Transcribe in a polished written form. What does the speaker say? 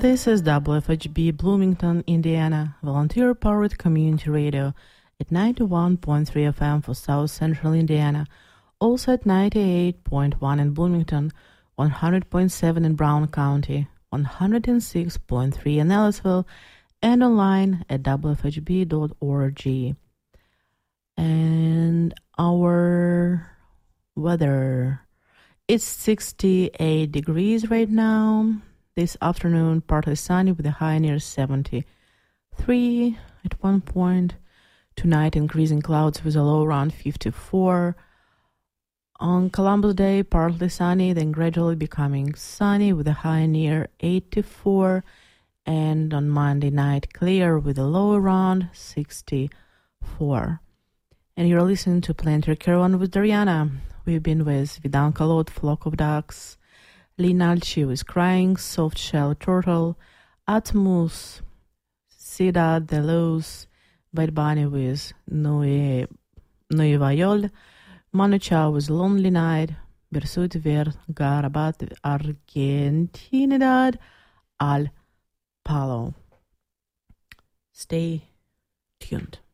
This is WFHB Bloomington, Indiana, volunteer-powered community radio at 91.3 FM for South Central Indiana, also at 98.1 in Bloomington, 100.7 in Brown County, 106.3 in Ellisville, and online at wfhb.org. And our weather, it's 68 degrees right now. This afternoon, partly sunny with a high near 73 at one point. Tonight, increasing clouds with a low around 54. On Columbus Day, partly sunny, then gradually becoming sunny with a high near 84. And on Monday night, clear with a low around 64. And you're listening to Planetary Caravan with Dariana. We've been with Vidan Kalot, Flock of Ducks, Linalchi with Crying, Soft Shell Turtle, Atmos, Ciudad de Luz, Bad Bunny with Nueva Yol, Manu Chao with Lonely Night, Bersuit Ver Garabat Argentinidad al Palo. Stay tuned.